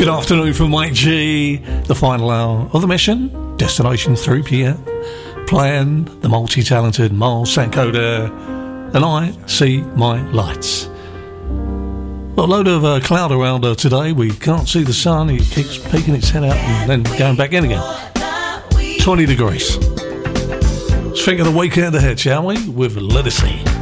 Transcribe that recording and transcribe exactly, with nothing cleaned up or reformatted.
Good afternoon from Mike G. The final hour of the mission. Destination three p.m. Playing the multi-talented Miles Sankoda. And I see my lights. Got a load of uh, cloud around uh, today. We can't see the sun. It keeps peeking its head out and then going back in again. twenty degrees. Let's think of the weekend ahead, shall we? With Lettucey.